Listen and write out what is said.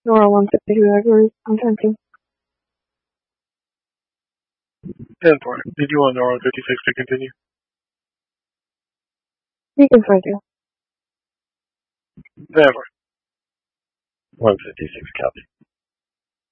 Nora 152, I agree. I'm tempting. 10-4. Did you want Nora 56 to continue? You can try to. Never. 156 copy.